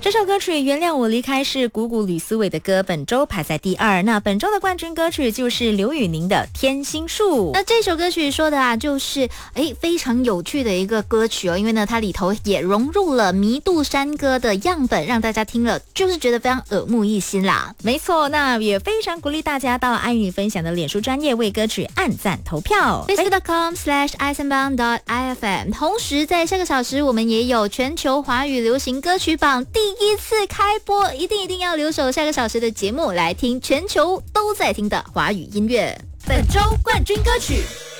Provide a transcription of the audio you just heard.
这首歌曲《原谅我离开》是鼓鼓吕思伟的歌，本周排在第2。那本周的冠军歌曲就是刘宇宁的《天心树》。 那这首歌曲说的就是非常有趣的一个歌曲因为呢它里头也融入了弥渡山歌的样本，让大家听了就是觉得非常耳目一新啦。 没错，那也非常鼓励大家到爱与你分享的脸书专页为歌曲按赞投票 facebook.com/isenbang.ifm。 同时在下个小时我们也有全球华语流行歌曲榜第一次开播，一定要留守下个小时的节目来听全球都在听的华语音乐。 本周冠军歌曲